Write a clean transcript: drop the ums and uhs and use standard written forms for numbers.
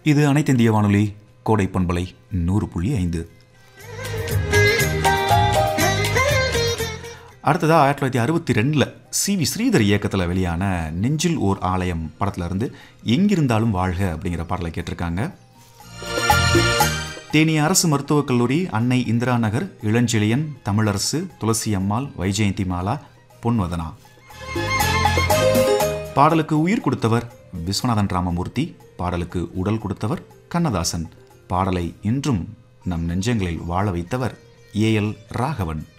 இது அனைத்திந்திய வானொலி கோடை பண்பலை 100.5. அடுத்ததாக 1962 சி.வி. ஸ்ரீதர் இயக்கத்தில் வெளியான நெஞ்சில் ஓர் ஆலயம் படத்துல இருந்து எங்கிருந்தாலும் வாழ்க அப்படிங்கிற பாடலை கேட்டிருக்காங்க. தேனி அரசு மருத்துவக் கல்லூரி, அன்னை இந்திரா நகர், இளஞ்செழியன், தமிழரசு, துளசி அம்மாள், வைஜெயந்தி மாலா, பொன்வதனா. பாடலுக்கு உயிர் கொடுத்தவர் விஸ்வநாதன் ராமமூர்த்தி, பாடலுக்கு உடல் கொடுத்தவர் கண்ணதாசன், பாடலை இன்றும் நம் நெஞ்சங்களில் வாழ வைத்தவர் ஏ.எல். ராகவன்.